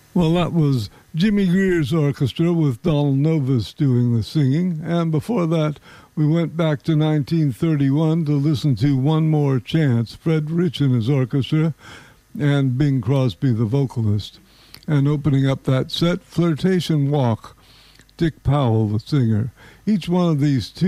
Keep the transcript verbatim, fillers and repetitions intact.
Well, that was Jimmy Greer's orchestra with Donald Novus doing the singing. And before that, we went back to nineteen thirty-one to listen to One More Chance, Fred Rich and his orchestra, and Bing Crosby, the vocalist. And opening up that set, Flirtation Walk, Dick Powell, the singer. Each one of these two